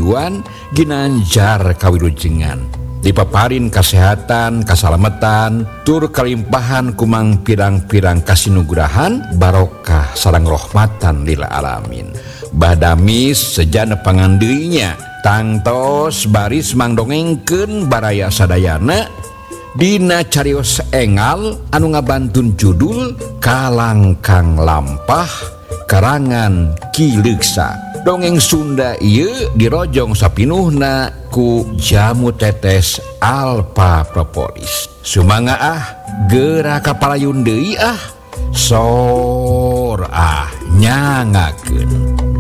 karayuan ginanjar kawilujengan dipaparin kesehatan kasalamatan tur kalimpahan kumang pirang-pirang kasinugrahan barokah sareng rahmatan lil alamin. Badamis sejana pangandeuinya tangtos baris mangdongengkeun baraya sadayana dina carios engal anu ngabantun judul Kalangkang Lampah karangan Ki Leuksa. Dongeng Sunda ieu dirojong sapinuhna ku Jamu Tetes Alpa Propolis. Sumangga geura kapayun deui sor nyangakeun.